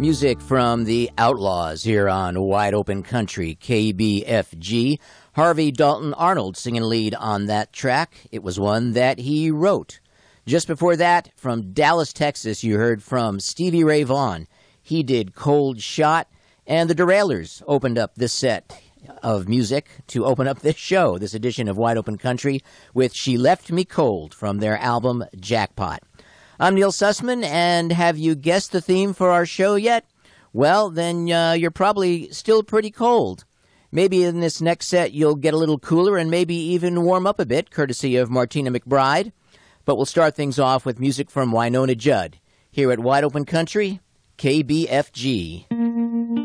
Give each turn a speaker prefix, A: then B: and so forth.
A: Music from the Outlaws here on Wide Open Country, KBFG. Harvey Dalton Arnold singing lead on that track. It was one that he wrote. Just before that, from Dallas, Texas, you heard from Stevie Ray Vaughan. He did Cold Shot, and the Derailers opened up this set of music to open up this show, this edition of Wide Open Country, with She Left Me Cold from their album Jackpot. I'm Neil Sussman, and have you guessed the theme for our show yet? Well, then you're probably still pretty cold. Maybe in this next set you'll get a little cooler and maybe even warm up a bit, courtesy of Martina McBride. But we'll start things off with music from Wynonna Judd, here at Wide Open Country, KBFG.